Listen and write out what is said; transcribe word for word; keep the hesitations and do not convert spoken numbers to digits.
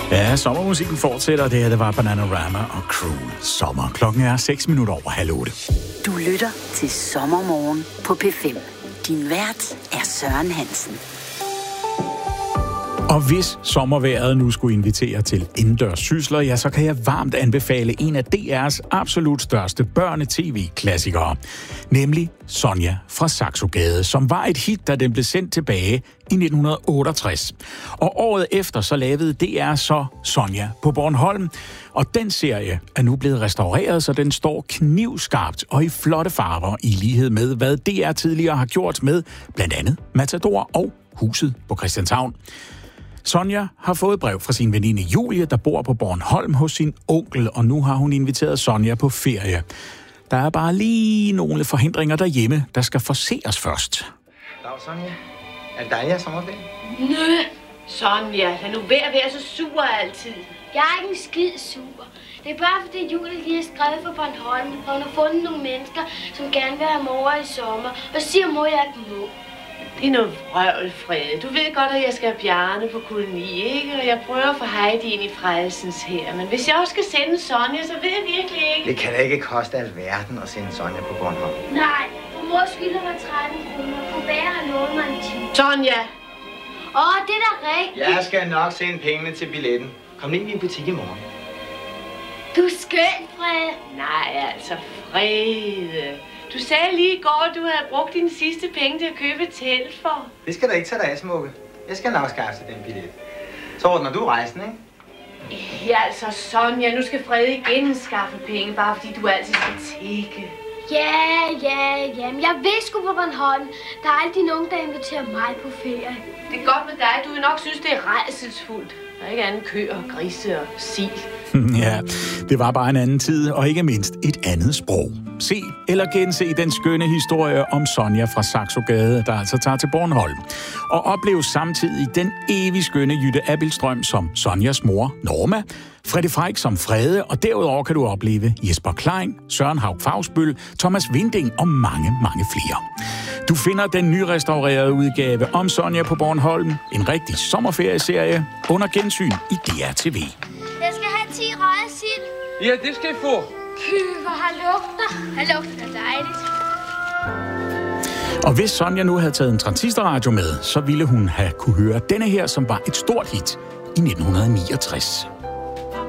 Ja, sommermusikken fortsætter. Det her, det var Bananarama og Cruel Sommer. Klokken er seks minutter over halv otte. Du lytter til Sommermorgen på P fem. Din vært er Søren Hansen. Og hvis sommervejret nu skulle invitere til indendørs sysler, ja, så kan jeg varmt anbefale en af D R's absolut største børne-tv-klassikere. Nemlig Sonja fra Saxogade, som var et hit, da den blev sendt tilbage i nitten otteogtres. Og året efter så lavede D R så Sonja på Bornholm. Og den serie er nu blevet restaureret, så den står knivskarpt og i flotte farver, i lighed med, hvad D R tidligere har gjort med blandt andet Matador og Huset på Christianshavn. Sonja har fået brev fra sin veninde Julie, der bor på Bornholm hos sin onkel, og nu har hun inviteret Sonja på ferie. Der er bare lige nogle forhindringer derhjemme, der skal forseres først. Dag, Sonja. Er det dejligt at sommerferie? Nø, Sonja, lad nu være at være så sur altid. Jeg er ikke en skid sur. Det er bare fordi Julie lige har skrevet for Bornholm, og hun har fundet nogle mennesker, som gerne vil have mor i sommer, og siger mor, jeg ikke må. Det er noget vrøvl, Frede. Du ved godt, at jeg skal have Bjarne på koloni, ikke? Og jeg prøver at få Heidi ind i Frelsens her. Men hvis jeg også skal sende Sonja, så ved jeg virkelig ikke. Det kan da ikke koste alverden at sende Sonja på Bornholm. Nej, for mor skylder mig tretten kroner. For bære har lånt mig en time. Sonja! Åh, det er da rigtigt. Jeg skal nok sende pengene til billetten. Kom ind i en butik i morgen. Du er skøn, Frede. Nej, altså, Frede. Du sagde lige i går, at du havde brugt dine sidste penge til at købe et telt for. Det skal da ikke tage dig af, Smukke. Jeg skal nok skaffe den billet. Så ordner du rejsen, ikke? Ja, altså, Sonja, nu skal Frede igen skaffe penge, bare fordi du altid skal tække. Ja, ja, ja. Men jeg vil sgu på Bornholm. Der er altid nogen, der inviterer mig på ferie. Det er godt med dig. Du vil nok synes, det er rædselsfuldt. Der er ikke andet køer, grise og sil. Ja, det var bare en anden tid, og ikke mindst et andet sprog. Se eller gense den skønne historie om Sonja fra Saxogade, der altså tager til Bornholm. Og oplev samtidig den evig skønne Jytte Abildstrøm som Sonjas mor, Norma, Freddy Freyk som Frede, og derudover kan du opleve Jesper Klein, Søren Haug Fausbøl, Thomas Winding og mange, mange flere. Du finder den nyrestaurerede udgave om Sonja på Bornholm, en rigtig sommerferieserie, under gensyn i D R T V. Jeg skal have ti røget sild. Ja, det skal I få. Fy, hvor har lugter. Han lugter da dejligt. Og hvis Sonja nu havde taget en transistorradio med, så ville hun have kunne høre denne her, som var et stort hit i nitten niogtres.